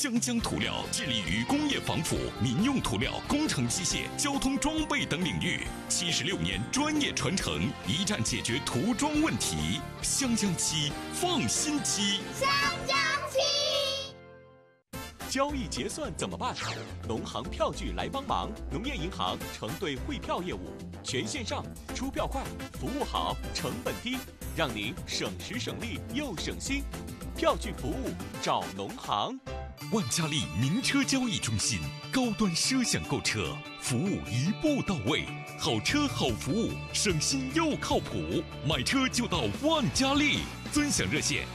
湘江涂料致力于工业防腐、民用涂料、工程机械、交通装备等领域，76年专业传承，一站解决涂装问题。湘江漆，放心漆。 湘江漆。 交易结算怎么办？农行票据来帮忙。农业银行承兑汇票业务，全线上，出票快，服务好，成本低，让您省时省力又省心。票据服务找农行。 万家丽名车交易中心，高端奢享购车，服务一步到位，好车好服务，省心又靠谱。买车就到万家丽，尊享热线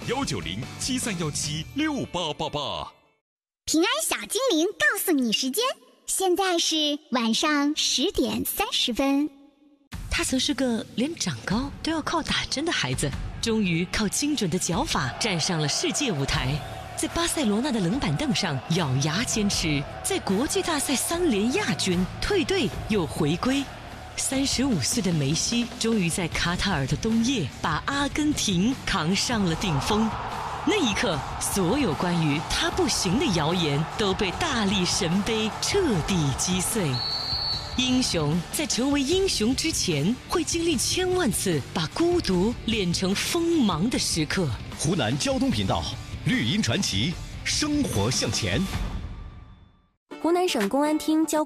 19073176888。 平安小精灵告诉你时间，现在是晚上10点30分。 他曾是个连长高都要靠打针的孩子，终于靠精准的脚法站上了世界舞台，在巴塞罗那的冷板凳上咬牙坚持，在国际大赛3连亚军，退队又回归。35岁的梅西终于在卡塔尔的冬夜把阿根廷扛上了顶峰。那一刻，所有关于他不行的谣言都被大力神杯彻底击碎。英雄在成为英雄之前，会经历千万次把孤独练成锋芒的时刻。 湖南交通频道，绿茵传奇，生活向前。 湖南省公安厅交